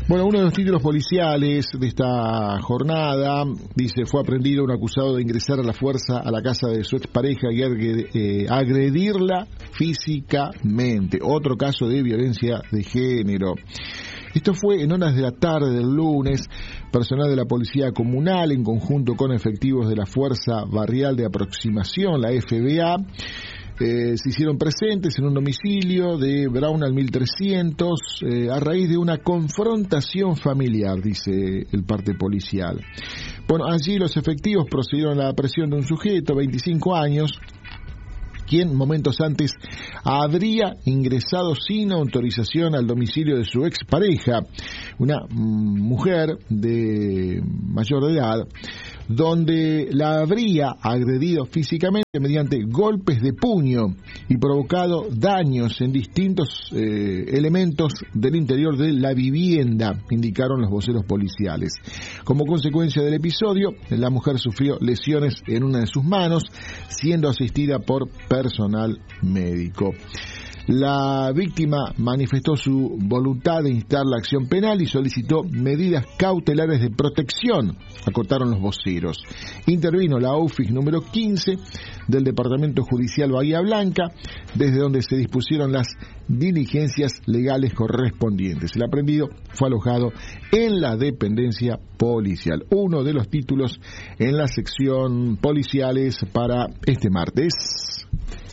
Bueno, uno de los títulos policiales de esta jornada dice: fue aprendido un acusado de ingresar a la fuerza a la casa de su expareja y agredirla físicamente. Otro caso de violencia de género. Esto fue en horas de la tarde del lunes. Personal de la Policía Comunal, en conjunto con efectivos de la Fuerza Barrial de Aproximación, la FBA, se hicieron presentes en un domicilio de Brown al 1300 a raíz de una confrontación familiar, dice el parte policial. Bueno, allí los efectivos procedieron a la aprehensión de un sujeto, 25 años, quien momentos antes habría ingresado sin autorización al domicilio de su expareja, una mujer de mayor de edad, donde la habría agredido físicamente mediante golpes de puño y provocado daños en distintos elementos del interior de la vivienda, indicaron los voceros policiales. Como consecuencia del episodio, la mujer sufrió lesiones en una de sus manos, siendo asistida por personal médico. La víctima manifestó su voluntad de instar la acción penal y solicitó medidas cautelares de protección, acotaron los voceros. Intervino la UFIC número 15 del Departamento Judicial Bahía Blanca, desde donde se dispusieron las diligencias legales correspondientes. El aprehendido fue alojado en la dependencia policial. Uno de los títulos en la sección policiales para este martes.